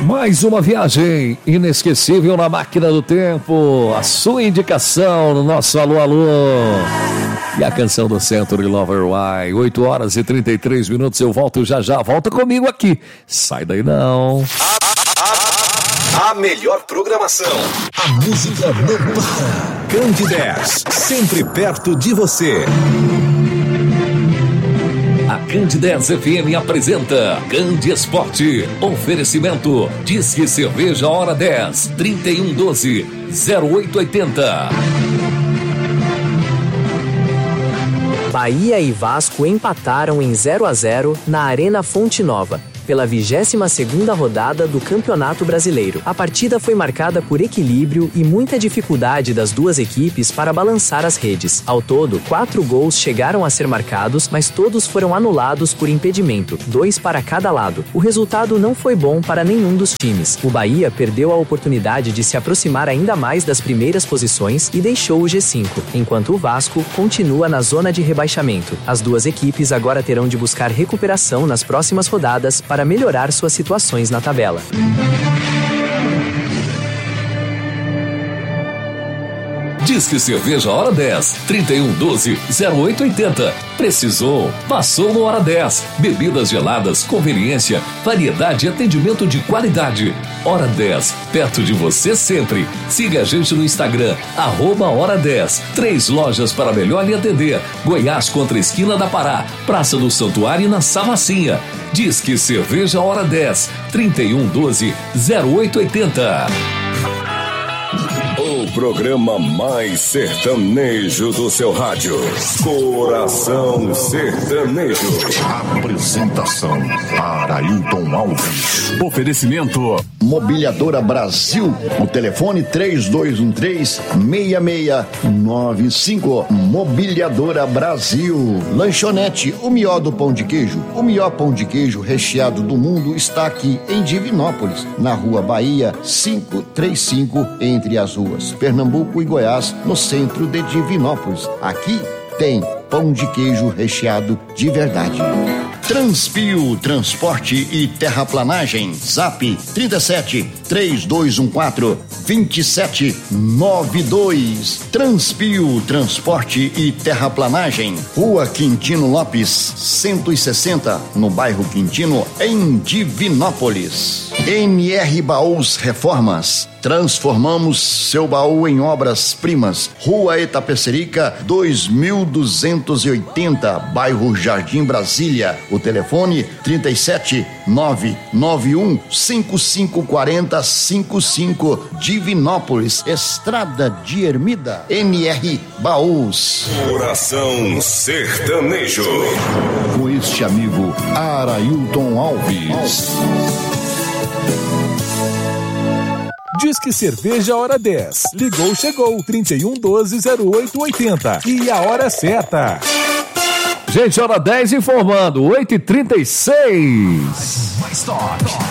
Mais uma viagem inesquecível na máquina do tempo. A sua indicação no nosso Alô Alô. E a canção do Century Lover Why. 8 horas e 33 minutos. Eu volto já. Volta comigo aqui. Sai daí não. A melhor programação. A música não para. Candidez, sempre perto de você. A Candidez FM apresenta Candi Esporte. Oferecimento Disque Cerveja Hora 10 3112 0880. Bahia e Vasco empataram em 0-0 na Arena Fonte Nova, pela 22ª rodada do Campeonato Brasileiro. A partida foi marcada por equilíbrio e muita dificuldade das duas equipes para balançar as redes. Ao todo, 4 gols chegaram a ser marcados, mas todos foram anulados por impedimento, 2 para cada lado. O resultado não foi bom para nenhum dos times. O Bahia perdeu a oportunidade de se aproximar ainda mais das primeiras posições e deixou o G5, enquanto o Vasco continua na zona de rebaixamento. As duas equipes agora terão de buscar recuperação nas próximas rodadas para melhorar suas situações na tabela. Disque Cerveja Hora 10 3112 0880. Precisou? Passou no Hora 10. Bebidas geladas, conveniência, variedade e atendimento de qualidade. Hora 10, perto de você sempre. Siga a gente no Instagram, @Hora 10. 3 lojas para melhor lhe atender. Goiás contra a esquina da Pará, Praça do Santuário e na Samacinha. Disque Cerveja Hora 10 3112 0880. O programa mais sertanejo do seu rádio. Coração Sertanejo. Apresentação: Arailton Alves. Oferecimento: Mobiliadora Brasil. O telefone 3213-6695. Mobiliadora Brasil. Lanchonete O Mió do Pão de Queijo. O melhor pão de queijo recheado do mundo está aqui em Divinópolis, na Rua Bahia 535, entre as ruas Pernambuco e Goiás, no centro de Divinópolis. Aqui tem pão de queijo recheado de verdade. Transpio Transporte e Terraplanagem. Zap 37 3214 2792. Transpio Transporte e Terraplanagem. Rua Quintino Lopes 160, no bairro Quintino, em Divinópolis. NR Baús Reformas. Transformamos seu baú em obras-primas. Rua Itapecerica 2280, bairro Jardim Brasília. O telefone 37 991 5540 55, Divinópolis, Estrada de Ermida. NR Baús. Coração Sertanejo. Com este amigo Arailton Alves. Disque Cerveja Hora 10. Ligou, chegou. 3112 0880. E a hora certa. Gente, Hora 10 informando. 8h36. Mais toque.